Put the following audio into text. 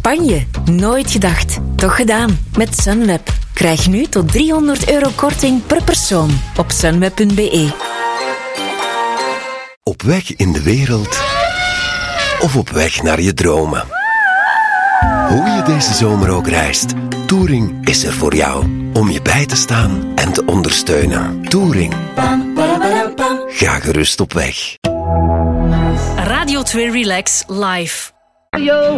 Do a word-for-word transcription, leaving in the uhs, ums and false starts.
Spanje. Nooit gedacht. Toch gedaan. Met Sunweb. Krijg nu tot driehonderd euro korting per persoon op sunweb punt be. Op weg in de wereld of op weg naar je dromen. Hoe je deze zomer ook reist, Touring is er voor jou. Om je bij te staan en te ondersteunen. Touring. Ga gerust op weg. Radio twee Relax Live. Yo.